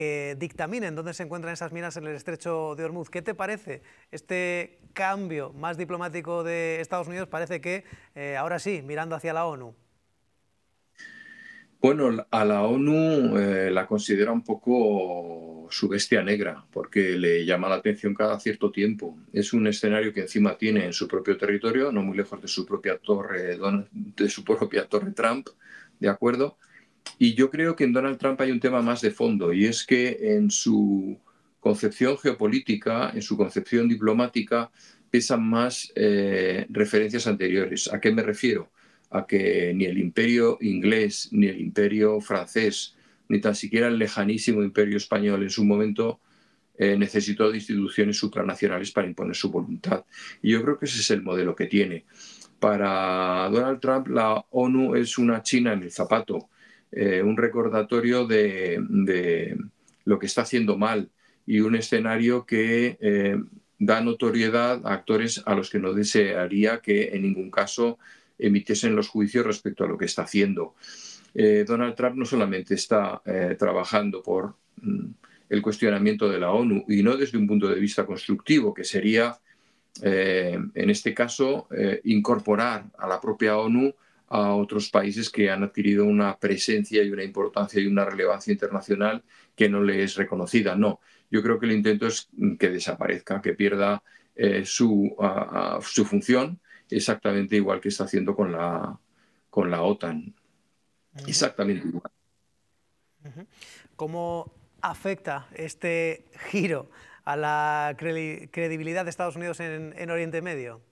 que dictaminen dónde se encuentran esas minas en el estrecho de Hormuz. ¿Qué te parece este cambio más diplomático de Estados Unidos? Parece que ahora sí, mirando hacia la ONU. Bueno, a la ONU la considera un poco su bestia negra, porque le llama la atención cada cierto tiempo. Es un escenario que encima tiene en su propio territorio, no muy lejos de su propia torre, Trump, ¿de acuerdo? Y yo creo que en Donald Trump hay un tema más de fondo, y es que en su concepción geopolítica, en su concepción diplomática, pesan más referencias anteriores. ¿A qué me refiero? A que ni el imperio inglés, ni el imperio francés, ni tan siquiera el lejanísimo imperio español en su momento necesitó de instituciones supranacionales para imponer su voluntad. Y yo creo que ese es el modelo que tiene. Para Donald Trump, la ONU es una china en el zapato, un recordatorio de lo que está haciendo mal y un escenario que da notoriedad a actores a los que no desearía que en ningún caso emitiesen los juicios respecto a lo que está haciendo. Donald Trump no solamente está trabajando por el cuestionamiento de la ONU y no desde un punto de vista constructivo, que sería en este caso, incorporar a la propia ONU a otros países que han adquirido una presencia y una importancia y una relevancia internacional que no le es reconocida. No, yo creo que el intento es que desaparezca, que pierda su función, exactamente igual que está haciendo con la OTAN. Ujú, Exactamente igual. ujú. ¿Cómo afecta este giro a la credibilidad de Estados Unidos en Oriente Medio?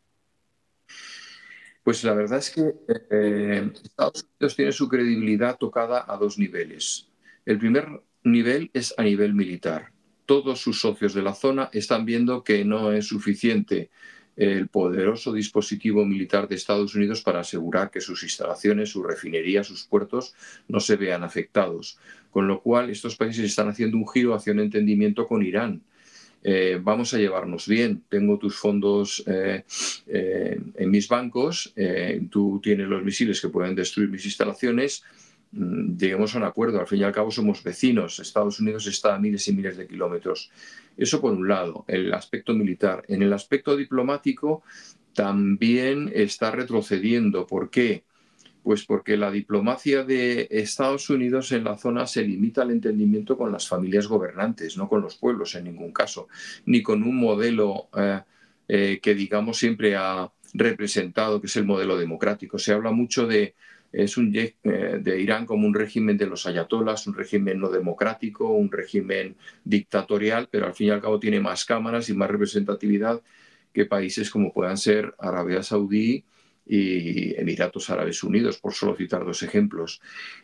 Pues la verdad es que Estados Unidos tiene su credibilidad tocada a dos niveles. El primer nivel es a nivel militar. Todos sus socios de la zona están viendo que no es suficiente el poderoso dispositivo militar de Estados Unidos para asegurar que sus instalaciones, sus refinerías, sus puertos no se vean afectados. Con lo cual, estos países están haciendo un giro hacia un entendimiento con Irán. Vamos a llevarnos bien, tengo tus fondos en mis bancos, tú tienes los misiles que pueden destruir mis instalaciones, lleguemos a un acuerdo, al fin y al cabo somos vecinos, Estados Unidos está a miles y miles de kilómetros. Eso por un lado, el aspecto militar. En el aspecto diplomático también está retrocediendo. ¿Por qué? Pues porque la diplomacia de Estados Unidos en la zona se limita al entendimiento con las familias gobernantes, no con los pueblos en ningún caso, ni con un modelo que digamos siempre ha representado, que es el modelo democrático. Se habla mucho de Irán como un régimen de los ayatolás, un régimen no democrático, un régimen dictatorial, pero al fin y al cabo tiene más cámaras y más representatividad que países como puedan ser Arabia Saudí y Emiratos Árabes Unidos, por solo citar dos ejemplos.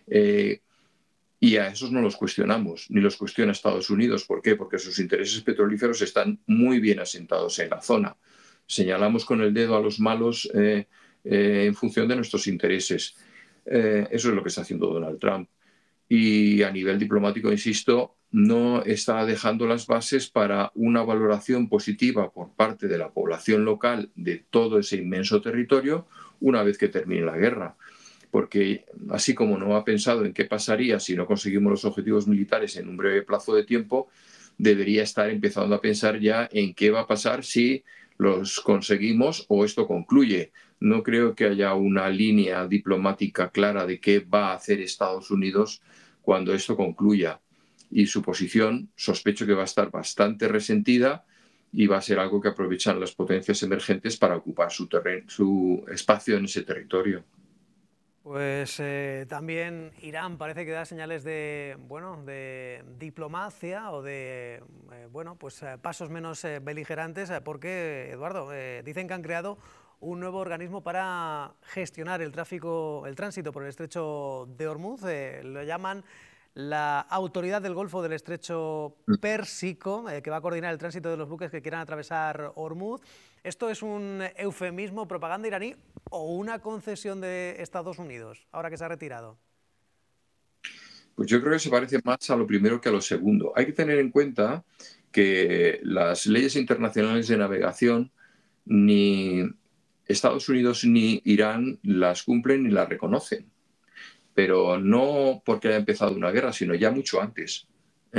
Y a esos no los cuestionamos, ni los cuestiona Estados Unidos. ¿Por qué? Porque sus intereses petrolíferos están muy bien asentados en la zona. Señalamos con el dedo a los malos en función de nuestros intereses. Eso es lo que está haciendo Donald Trump. Y a nivel diplomático, insisto, no está dejando las bases para una valoración positiva por parte de la población local de todo ese inmenso territorio una vez que termine la guerra. Porque así como no ha pensado en qué pasaría si no conseguimos los objetivos militares en un breve plazo de tiempo, debería estar empezando a pensar ya en qué va a pasar si los conseguimos o esto concluye. No creo que haya una línea diplomática clara de qué va a hacer Estados Unidos cuando esto concluya. Y su posición, sospecho que va a estar bastante resentida y va a ser algo que aprovechan las potencias emergentes para ocupar su espacio en ese territorio. Pues también Irán parece que da señales de, bueno, de diplomacia o de, bueno, pues pasos menos beligerantes, porque, Eduardo, dicen que han creado un nuevo organismo para gestionar el tráfico, el tránsito por el estrecho de Hormuz. Lo llaman la Autoridad del Golfo del Estrecho Pérsico, que va a coordinar el tránsito de los buques que quieran atravesar Hormuz. ¿Esto es un eufemismo, propaganda iraní o una concesión de Estados Unidos, ahora que se ha retirado? Pues yo creo que se parece más a lo primero que a lo segundo. Hay que tener en cuenta que las leyes internacionales de navegación ni Estados Unidos ni Irán las cumplen ni las reconocen, pero no porque haya empezado una guerra, sino ya mucho antes. ¿Eh?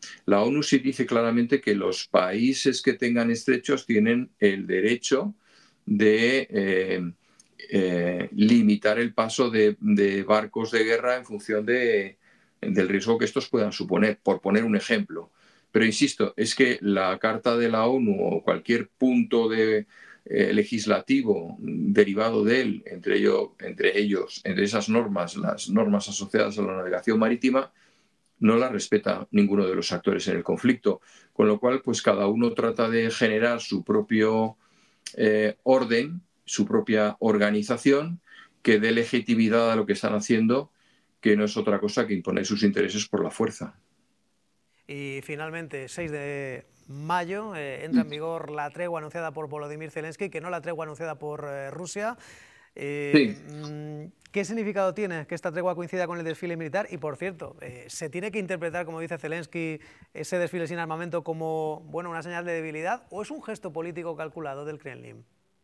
La ONU sí dice claramente que los países que tengan estrechos tienen el derecho de limitar el paso de barcos de guerra en función del riesgo que estos puedan suponer, por poner un ejemplo. Pero insisto, es que la Carta de la ONU o cualquier punto legislativo derivado de él, entre esas normas, las normas asociadas a la navegación marítima, no la respeta ninguno de los actores en el conflicto. Con lo cual, pues cada uno trata de generar su propio orden, su propia organización, que dé legitimidad a lo que están haciendo, que no es otra cosa que imponer sus intereses por la fuerza. Y finalmente, 6 de mayo, entra en vigor la tregua anunciada por Volodymyr Zelensky, que no la tregua anunciada por Rusia. Sí. ¿Qué significado tiene que esta tregua coincida con el desfile militar? Y, por cierto, ¿se tiene que interpretar, como dice Zelensky, ese desfile sin armamento como, bueno, una señal de debilidad, o es un gesto político calculado del Kremlin?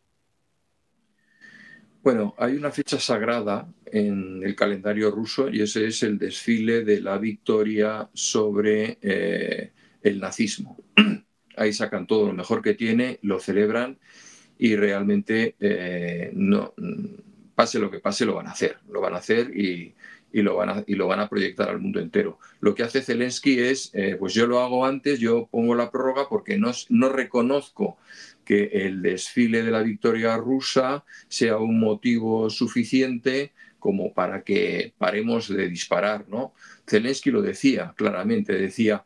Bueno, hay una fecha sagrada en el calendario ruso y ese es el desfile de la victoria sobre el nazismo. Ahí sacan todo lo mejor que tiene, lo celebran y realmente no, pase lo que pase, lo van a hacer y lo van a proyectar al mundo entero. Lo que hace Zelensky es, pues yo lo hago antes, yo pongo la prórroga porque no reconozco que el desfile de la victoria rusa sea un motivo suficiente como para que paremos de disparar, ¿no? Zelensky lo decía claramente, decía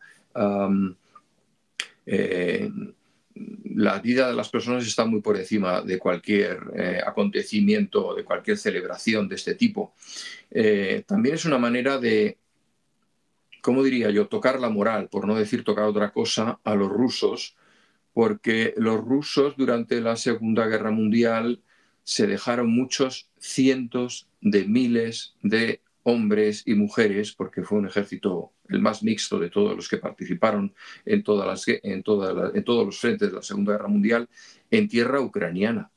la vida de las personas está muy por encima de cualquier acontecimiento, de cualquier celebración de este tipo. También es una manera de, ¿cómo diría yo?, tocar la moral, por no decir tocar otra cosa, a los rusos, porque los rusos durante la Segunda Guerra Mundial se dejaron muchos cientos de miles de hombres y mujeres, porque fue un ejército el más mixto de todos los que participaron en todos los frentes de la Segunda Guerra Mundial, en tierra ucraniana.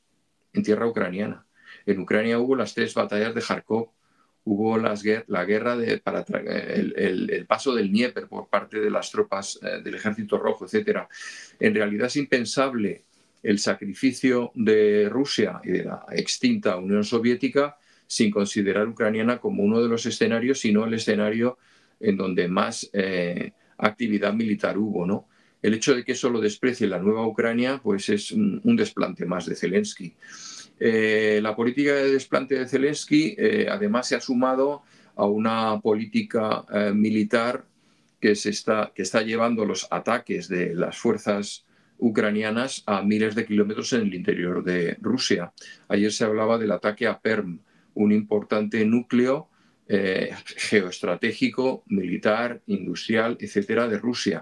En Ucrania hubo las 3 batallas de Kharkov, hubo la guerra para el paso del Dnieper por parte de las tropas del Ejército Rojo, etc. En realidad es impensable el sacrificio de Rusia y de la extinta Unión Soviética sin considerar Ucraniana como uno de los escenarios, sino el escenario en donde más actividad militar hubo, ¿no? El hecho de que eso lo desprecie la nueva Ucrania, pues es un desplante más de Zelensky. La política de desplante de Zelensky además se ha sumado a una política militar que está llevando los ataques de las fuerzas ucranianas a miles de kilómetros en el interior de Rusia. Ayer se hablaba del ataque a Perm, un importante núcleo geoestratégico, militar, industrial, etcétera, de Rusia.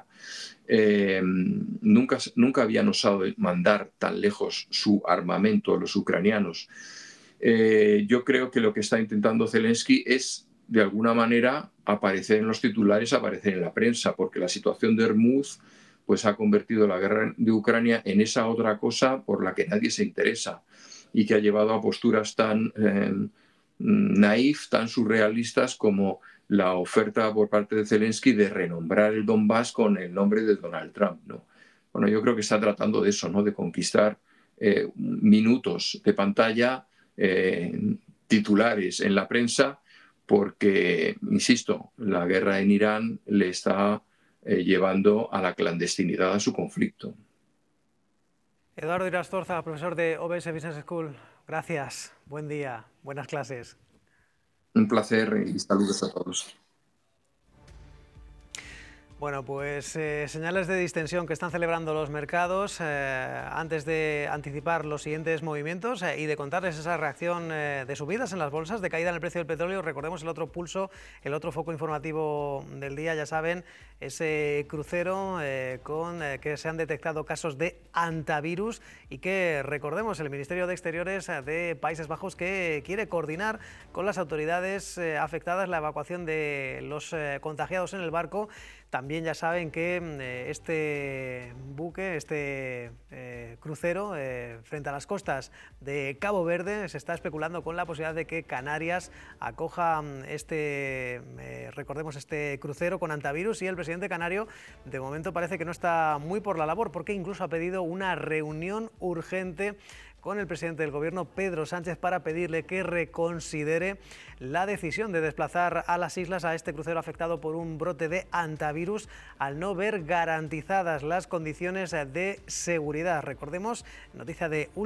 Nunca habían osado mandar tan lejos su armamento los ucranianos. Yo creo que lo que está intentando Zelensky es, de alguna manera, aparecer en los titulares, aparecer en la prensa, porque la situación de Hormuz pues, ha convertido la guerra de Ucrania en esa otra cosa por la que nadie se interesa y que ha llevado a posturas tan naif, tan surrealistas como la oferta por parte de Zelensky de renombrar el Donbass con el nombre de Donald Trump, ¿no? Bueno, yo creo que está tratando de eso, ¿no? De conquistar minutos de pantalla, titulares en la prensa, porque, insisto, la guerra en Irán le está llevando a la clandestinidad a su conflicto. Eduardo Irastorza, profesor de OBS Business School, gracias, buen día, buenas clases. Un placer y saludos a todos. Bueno, pues señales de distensión que están celebrando los mercados antes de anticipar los siguientes movimientos y de contarles esa reacción de subidas en las bolsas, de caída en el precio del petróleo. Recordemos el otro pulso, el otro foco informativo del día, ya saben, ese crucero con que se han detectado casos de antivirus y que, recordemos, el Ministerio de Exteriores de Países Bajos que quiere coordinar con las autoridades afectadas la evacuación de los contagiados en el barco También ya saben que este buque, este crucero, frente a las costas de Cabo Verde, se está especulando con la posibilidad de que Canarias acoja recordemos, este crucero con antivirus, y el presidente canario de momento parece que no está muy por la labor, porque incluso ha pedido una reunión urgente con el presidente del Gobierno, Pedro Sánchez, para pedirle que reconsidere la decisión de desplazar a las islas a este crucero afectado por un brote de antivirus, al no ver garantizadas las condiciones de seguridad. Recordemos, noticia de